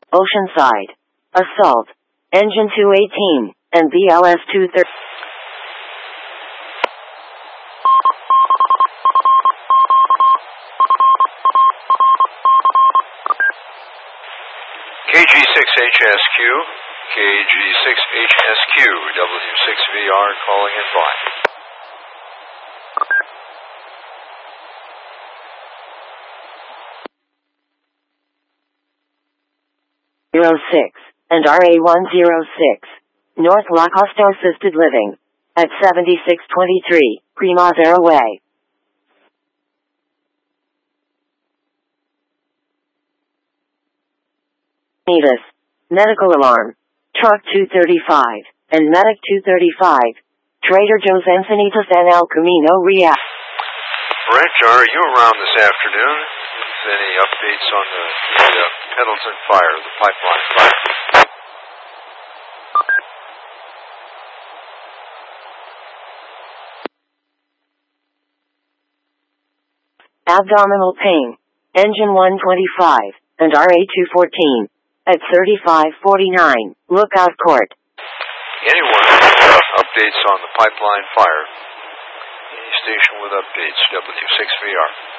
Oceanside, Assault, Engine 218, and BLS 230. KG6HSQ, KG6HSQ, W6VR calling in flight. 06, and RA106, North Lacoste Assisted Living, at 7623, Primavera Way. Nevis, Medical Alarm, Truck 235, and Medic 235, Trader Joe's Encinitas and El Camino Real. Brent, are you around this afternoon? Any updates on the Pendleton fire, the pipeline fire? Abdominal pain, Engine 125, and RA214, at 3549, Lookout Court. Anyone with updates on the pipeline fire? Any station with updates, W6VR.